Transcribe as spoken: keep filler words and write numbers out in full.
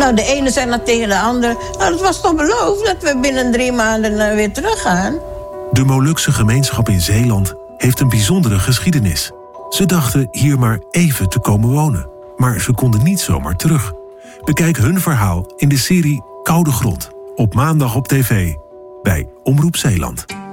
Nou, de ene zei dan tegen de andere... Nou, het was toch beloofd dat we binnen drie maanden uh, weer teruggaan? De Molukse gemeenschap in Zeeland heeft een bijzondere geschiedenis. Ze dachten hier maar even te komen wonen. Maar ze konden niet zomaar terug. Bekijk hun verhaal in de serie Koude Grond. Op maandag op tv bij Omroep Zeeland.